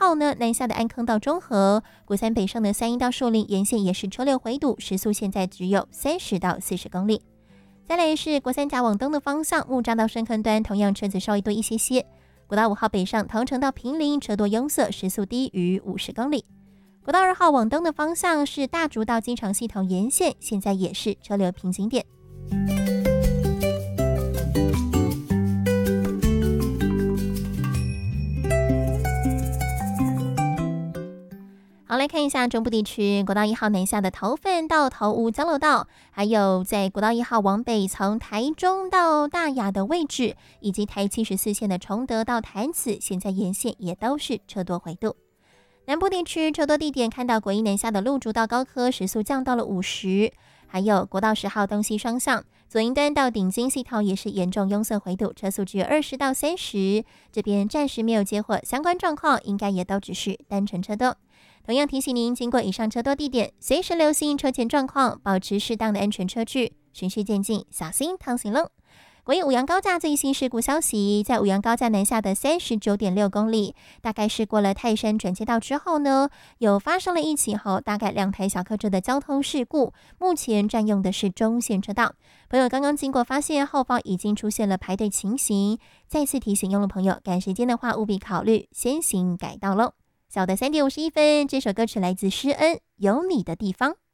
号呢，南下的安坑到中和，国三北上的三鶯到树林沿线也是车流回堵，时速现在只有30到40公里。再来是国三甲往东的方向，木栅到深坑端同样车子稍微多一些些。国道5号北上桃城到坪林，车多拥塞，时速低于50公里。国道2号往东的方向是大竹到金长系统沿线，现在也是车流瓶颈点。好，来看一下中部地区国道1号南下的头份到头屋交流道，还有在国道1号往北从台中到大雅的位置，以及台74线的崇德到潭子，现在沿线也都是车多回堵。南部地区车多地点看到国一南下的鹿竹到高科，时速降到了50，还有国道10号东西双向左营端到顶金系统也是严重拥塞回堵，车速只有20到30，这边暂时没有接获相关状况，应该也都只是单纯车多。同样提醒您，经过以上车多地点，随时留心车前状况，保持适当的安全车距，循序渐进，小心趟行喽。国一五杨高架最新事故消息，在五杨高架南下的39.6公里，大概是过了泰山转接道之后呢，有发生了一起大概2台小客车的交通事故，目前占用的是中线车道。朋友刚刚经过发现后方已经出现了排队情形，再次提醒用路朋友，赶时间的话务必考虑先行改道喽。小的3点51分，这首歌曲来自施恩，有你的地方。